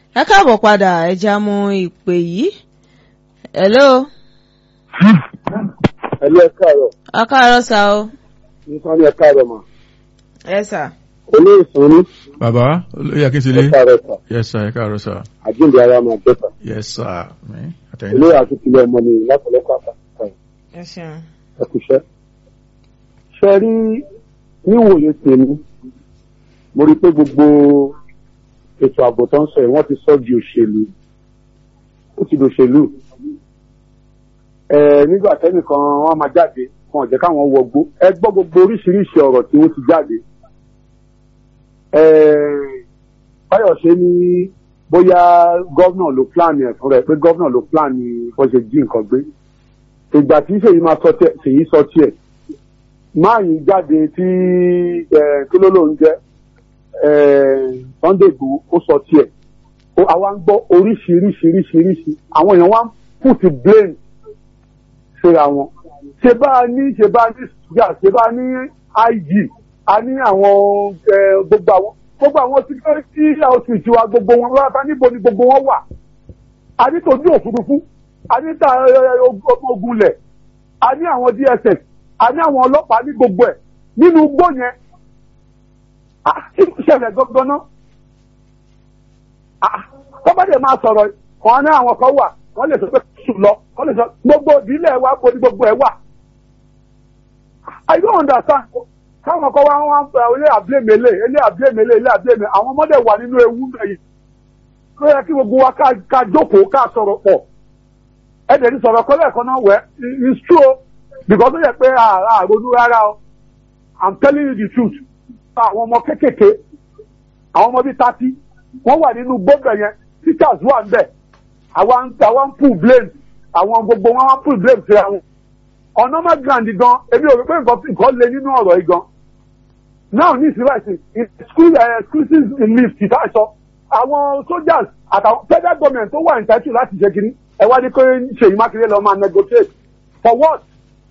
ẹ káàbọ̀ padà ẹja mú ìpè yìí. Hello. Hello, ẹ káàárọ̀. Ẹ káàárọ̀ sá o. Nǹkan ni ẹ káàárọ̀ mà. Ẹ sà. Olóyè Sanni. Bàbá olóyè Akínsílé. Ẹ káàárọ̀ sà. Yes sir, ẹ káàárọ̀ sir. Àjíǹde ara máa bẹ́tà. Yes sir. Olóyè Akínsílé ọmọ ni látọ̀lọ́kọ̀ àpàtàkà. Ẹ ṣeun. Ẹ kúṣẹ́. Ṣé rí níwòye tèmi? Mo rí pé gbogbo ètò ààbò tó ń sọ yìí wọ́n ti sọ di òṣèlú. Ó ti dòṣèlú. Nígbà tẹ́nìkan wọ́n máa jáde wọn ò jẹ́ káwọn wọgbó. Ẹ gbọ́ gbogbo oríṣiríṣi ọ̀rọ̀ tí wọ́n ti jáde. Báyọ̀ṣe ní bóyá gọ́vnà ló pláàni ẹ̀ fún rẹ̀ pé gọ́vnà ló pláàni bó ṣe jí nǹkan gbé. Ìgbà tí Ṣèyí máa Ṣèyí sọ tiẹ̀ máa yìí jáde tí kí ló ló ń jẹ́ Sunday Igboho ó sọ tiẹ̀ àwa ń gbọ́ oríṣiríṣiríṣiríṣi àwọn èèyàn wá ń put blame ṣera wọn ṣe bá a ní IG a ní àwọn gbogbo àwọn security outfit wa gbogbo wọn rárá níbo ni gbogbo wọn wà a ní tòjú òfurufú a ní ogunlẹ̀ a ní àwọn DSS a ní àwọn ọlọ́pàá ní gbogbo ẹ̀ nínú igbó yẹn kí ló ṣẹlẹ̀ gangan náà tọ́bàdé máa sọ̀rọ̀ kan ní àwọn kan wà wọ́n lè sọ pé sùn lọ wọ́n lè sọ gbogbo ìdílé wa kò ní gbogbo ẹ̀ wà. I don't understand káwọn kan wá wọn fẹ́ ilé àbílẹ̀mẹ́lẹ̀ àwọn ọmọdé wà nínú ewu mẹ́yìn ló yẹ kí gbogbo wa ká jókòó ká sọ̀rọ̀ pọ̀ ẹ̀dẹ̀ ní sọ̀rọ̀ kọ́lẹ̀ kan náà wẹ̀ it's true because ó yẹ pé àrònú rárá o I'm telling you the truth àwọn ọmọ kékèké àwọn ọmọ bíi 30 wọ́n wà nínú gbọ́dọ̀ yẹn teachers wà ń bẹ̀ àwọn ń pull blame àwọn gbogbo wọn wá pull blame sí àwọn ọ̀nà grand gan èmi ò rí pé nǹkan lé nínú ọ̀rọ̀ yìí gan now ní ìsinmi àìsàn exclusive lift ìtàṣọ àwọn soldiers àtàwọn federal government tó wà entitled láti ṣe kiri ẹ wá ní pé Ṣèyí Mákindé lọ máa negotiate for what?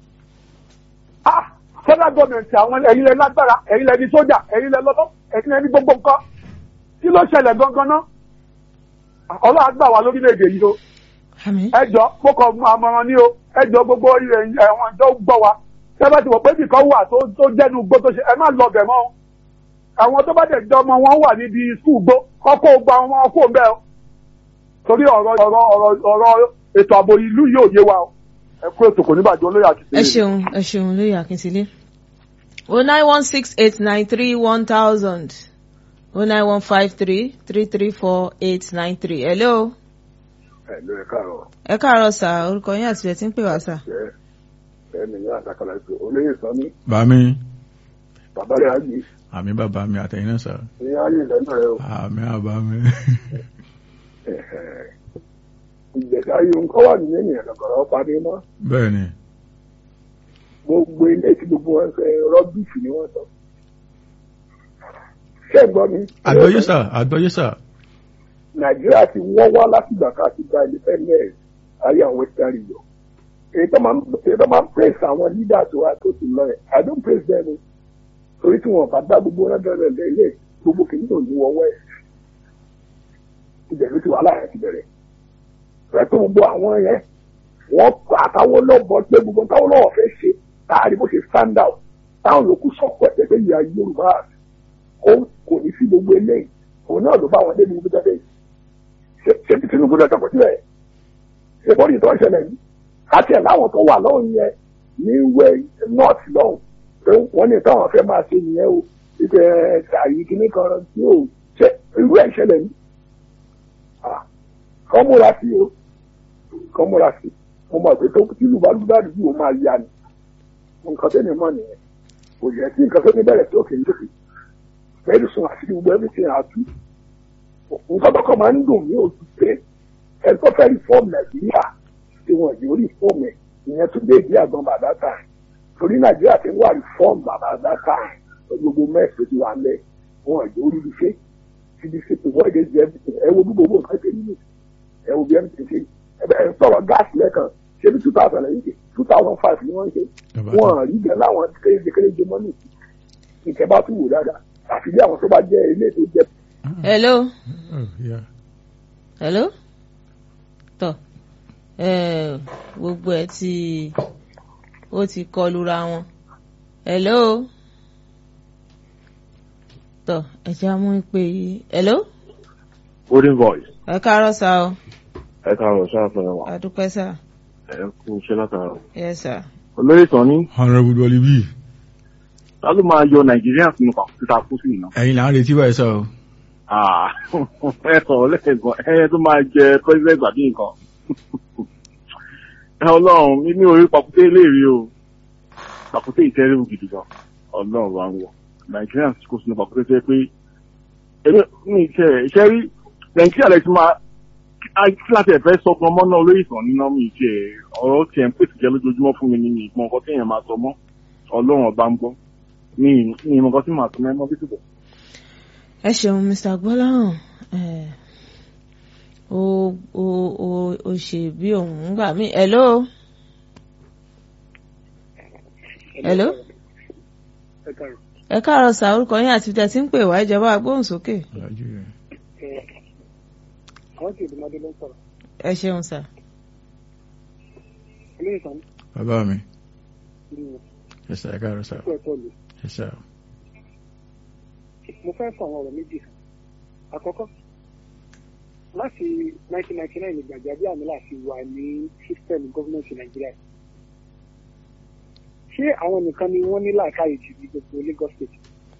Federal government àwọn ẹ̀yin lẹ lágbára ẹ̀yin lẹ ní sójà ẹ̀yin lẹ lọ́tọ́ ẹ̀yin lẹ ní gbogbo nǹkan kí ló ṣẹlẹ̀ gangan náà Ọlọ́run gbà wá lórílẹ̀‐èdè yìí o ẹjọ́ kókò àmọ̀ràn ní o ẹjọ́ gbogbo ẹ̀wọ̀n ìjọ gbọ́ wa ṣé bá ti wọ̀ pé nìkan wà tó jẹ́nu gbó tó ṣe ẹ má lọ bẹ̀ mọ́ àwọn tó bá dẹ̀ jọ ọmọ wọn wà níbi skul gbó kọ́kọ́ gba ọmọ ọkọ̀ ń bẹ́ o torí ọ̀rọ̀ ètò ààbò ìlú yóò yé wa o ẹ kú ètò kò ní bàjẹ́ olóyè Akínsílé. ẹ ṣeun olóyè Akínsílé. 09168931000 09153334893. Hello. Hello, ẹ káàárọ̀. Ẹ káàárọ̀ sà orúkọ yín àti ẹ̀ tí ń pè wá sà. Bẹ́ẹ̀ni ní àtàkàlà ètò olóyè Sanni. Bàmí. Bàbá rẹ̀ á yìí. Àmì bàbá mi àtẹ̀yìn náà sà. Ní ayé ìlẹ́nu rẹ̀ o. Àmì àbá mi. Ìgbésí ayé nǹkan wà nínú ènìyàn lọ́gọ̀rọ̀ parí mọ́. Bẹ́ẹ̀ni. Gbogbo ilé tí gbogbo wọn fẹ́ rọ́bìṣì ni wọ́n sọ. Ṣé gbọ́ mi? Àgbọ́yé sà. Nàìjíríà ti wọ́n wá látìgbà káàkiri gba independence ayé àwọn western region. Èyí tó máa ń praise àwọn leaders wa tó ti lọ ẹ̀. I don't praise them o. Torí tí wọn bá dá gbogbo rẹ́dẹ̀rẹ̀dẹ̀ ilé gbogbo kìíní tó ní wọ́n west. Ìbẹ̀rù ti wà láàyè ti bẹ̀rẹ̀. Rẹ̀ tó gbogbo àwọn yẹn wọ́n àtàwọn lọ́bọ̀ pé gbogbo táwọn lọ́wọ́ fẹ́ ṣe táàrí bó ṣe stand out táwọn lòkù sọ̀kọ̀ ẹ̀ pé ìyá Yorùbá kò ní sí gbogbo eléyìí òun náà ló bá wọn débi gbogbo jáde ṣe bí Tinubu náà tọkọ sílẹ̀ ṣe bọ́ọ̀lì tó ń ṣẹlẹ̀ yìí àti ẹ̀ láwọn tó wà lọ́hùn yẹn ní wé north lọ́hùn pé wọ́n ní táwọn fẹ́ máa ṣe nìyẹn o ìpè ṣàyí kíní kan tí ò ṣe irú ẹ̀ ṣẹlẹ̀ yìí kọ́ múra sí o kọ́ múra sí mo mọ̀ pé tó tí lùbálùbálù yìí ó máa yá ni nǹkan tẹ́lẹ̀ mọ́ nìyẹn kò yẹ kí nǹkan tó ní bẹ̀rẹ̀ tó kì í tókè pẹ̀lú sùn àti gbogbo everything àtú nǹkan tó kọ́ máa ń dùn ní oṣù pé ẹ tó fẹ́ reform Nàìjíríà tí wọ́n yóò reform ẹ̀ ìyẹn tún dé ìdí àgbọn bàbá ta torí Nàìjíríà ti ń wà reform bàbá ta gbogbo mẹ́ẹ̀sì ti wà lẹ̀ wọ́n yóò rí i ṣe ti di ṣe pé wọ́n yé jẹ́ ẹ wo bí gbogbo nǹkan ṣe nínú ẹ wo bí everything ṣe ẹ sọ̀rọ̀ gáàsì lẹ́kan ṣé bí 2005 ni wọ́n ṣe wọ́n rí bẹ́ẹ̀ láwọn kéréje mọ́nì ìkẹ́ bá tún wò dáadáa àfi bí àwọn tó bá jẹ́ ilé tó jẹ́. Hello. hello tọ gbogbo ẹ ó ti kọlura wọn hello tọ ẹjẹ mú ìpè yìí hello. Golden voice. ẹ káàárọ̀ sá o. Ẹ káàárọ̀ sáà fún ẹ wà. àdúpẹ́ sá. Ẹ kú iṣẹ́ látara. yes sir. Olóyè tán ní. honourable Dolibi. Ta ló máa yọ Nàìjíríà sínú pàkúté ta kú sí iná? ẹ̀yin là ń retí báyìí sọ. Ẹ sọ̀rọ̀ lẹ́ẹ̀kan ẹ tó máa jẹ president àbí nǹkan. Ẹ Ọlọ́run mi orí pàkúté léèrè o. Pàkúté ìtẹ́rù gidi gan. Ọlọ́run wa ń wọ̀. Nàìjíríà kò sínú pàkúté tẹ́ pé mi iṣẹ́ rí Nàìjíríà lè ti máa láti ẹ̀fẹ́ sọ́gbọ́n mọ́ náà lórí ìtàn nínú mi ìṣe ọ̀rọ̀ tí ẹ̀ ń pèsè jẹ́ lójoojúmọ́ fún mi nínú ìgbọ̀n nǹkan tí èèyàn máa sọ mọ́ Ọlọ́run ọba ń gbọ́ ní ìmọ̀ nǹkan tí màá sọ mẹ́mọ́ bí tùbọ̀. ẹ ṣeun Mr. Gbọ́láhàn ó ṣe bí òun ń gbà mí hello. hello. ẹ káàárọ̀ sá orúkọ yín àti tẹ̀ tí ń pè wá ìjọba agbóhùnsókè. ẹ ṣeun sá. bàbá mi. ẹ sá ẹ káàárọ̀ sá. ẹ sá. mo fẹ́ sọ àwọn ọ̀rọ̀ méjì kan. àkọ́kọ́ láti 1999 ní Gbajabiamila fi wà ní sísítẹ̀mù gọ́fúmẹ̀ntì Nàìjíríà. ṣé àwọn nìkan ni wọ́n ní làákàyè jù ní gbogbo Lagos State?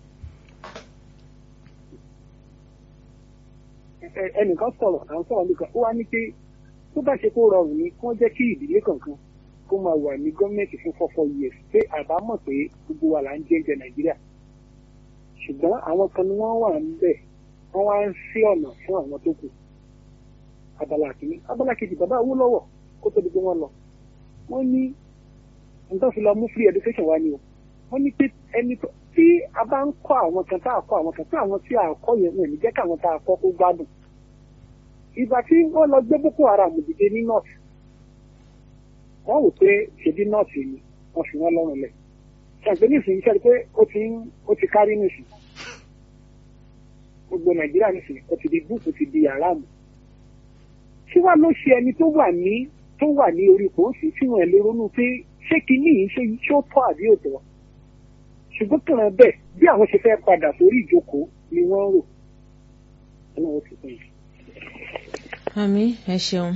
ẹnìkan sọ̀rọ̀ à ń sọ̀rọ̀ nìkan ó wá ní pé tó bá ṣe kó rọrùn ni kí wọ́n jẹ́ kí ìdílé kankan kó máa wà ní gọ́ọ̀mẹ̀ntì fún 4 years pé àbámọ̀ pé gbogbo wa là ń jẹ́jẹ́ Nàìjíríà. ṣùgbọ́n àwọn kan ni wọ́n wà níbẹ̀ wọ́n wá ń sí ọ̀nà fún àwọn tó kù. abala kìíní abala kejì bàbá Awólọ́wọ̀ kó tó di pé wọ́n lọ wọ́n ní nǹkan fi lọ mú free education wá ní o wọ́n ní pé ẹni tí a bá ń kọ́ àwọn kan tá a kọ́ àwọn kan tí àwọn tí a kọ́ yẹn wọ́n ní jẹ́ káwọn tá a kọ́ kó gbádùn. ìgbà tí wọ́n lọ gbé Boko Haram dìde ní north wọ́n wò pé ṣèbí north ni wọ́n fi wọ́n lọ́rùn lẹ̀ ṣàgbé nísìnyí sẹ́ni pé ó ti kárí nísìnyí gbogbo Nàìjíríà nísìnyí ó ti di búùkù ti di àràmù. tí wàá ló ṣe ẹni tó wà ní orí kòósì tí wọ́n lè ronú pé ṣé kinní yìí ṣé ó tọ́ àbí òtọ́ ṣùgbọ́n kàn bẹ́ẹ̀ bí àwọn ṣe fẹ́ padà sórí ìjókòó ni wọ́n rò ọlọ́run ti pín in. àmì ẹ ṣeun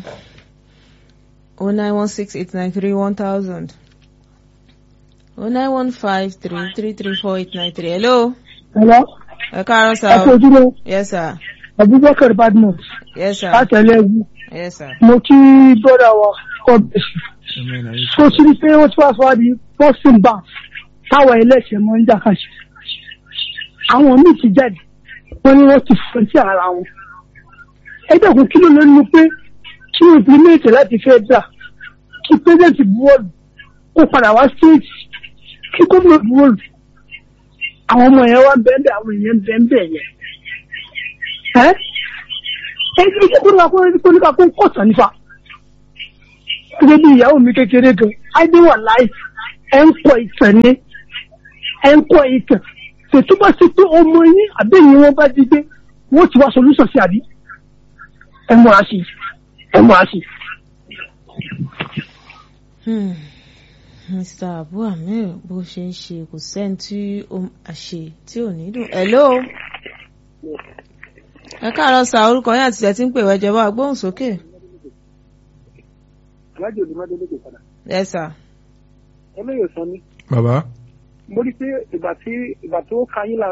09168931000 09153334893 hello. hello. ẹ káàárọ̀ sá. ẹ kú ojúmọ́. yes sir. Abubakar Badmus. yes sir. látẹ̀lẹ́gù. yes sir. mo kí bọ́dà wa kọ́ bẹ̀sù. tó ṣí ni pé wọ́n ti wá sọ wá di boxing bout táwọn ẹlẹ́sẹ̀ mọ́ ń jà kàṣẹ. àwọn míì ti jáde wọ́n ní wọ́n ti fún sí ara wọn. ẹ dẹ́kun kí ló ló ní pé kí wọ́n implement láti fẹ́ dà kí president buwọ́lù kó padà wá state kí gómìnà buwọ́lù. àwọn ọmọ yẹn wá bẹ́ẹ̀ bẹ́ẹ̀ àwọn èèyàn bẹ́ẹ̀ yẹn. ẹ ní kí kóníkà kó ń kọ̀sán nífa. gẹ́gẹ́ bí ìyàwó mi kékeré gan adéwà láì ẹ̀ ń kọ́ ìtàn ni ẹ̀ ń kọ́ ìtàn tètú bá ṣe pé ọmọ yín àbẹ́yìn wọn bá dídé wọ́n ti wá solution sí àbí ẹ̀ múra sí ẹ̀ múra sí. Mr. Abu Amir bó ṣe ń ṣe kò sẹ́ni tí ó máa ṣe tí ò ní dùn. hello. ẹ káàárọ̀ sá orúkọ yín àti ìṣẹ́ tí ń pè wá ìjọba agbóhùnsókè. alájò olùmọdé lókè padà. yes sir. ẹlẹ́yọ̀ sọ ni. bàbá. mo rí i pé ìgbà tó ká yín lára.